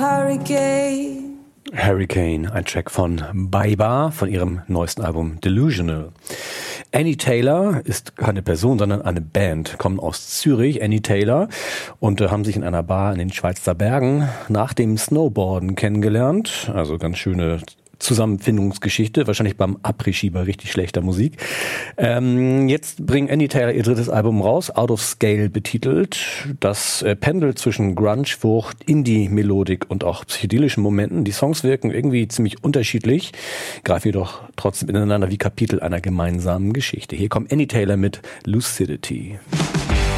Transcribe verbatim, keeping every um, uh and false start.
hurricane. Hurricane, ein Track von Baiba von ihrem neuesten Album Delusional. Annie Taylor ist keine Person, sondern eine Band, kommen aus Zürich, Annie Taylor, und äh, haben sich in einer Bar in den Schweizer Bergen nach dem Snowboarden kennengelernt. Also ganz schöne Zusammenfindungsgeschichte, wahrscheinlich beim Après-Ski bei richtig schlechter Musik. Ähm, jetzt bringt Annie Taylor ihr drittes Album raus, Out of Scale betitelt. Das äh, pendelt zwischen Grunge-Wucht, Indie-Melodik und auch psychedelischen Momenten. Die Songs wirken irgendwie ziemlich unterschiedlich, greifen jedoch trotzdem ineinander wie Kapitel einer gemeinsamen Geschichte. Hier kommt Annie Taylor mit Lucidity.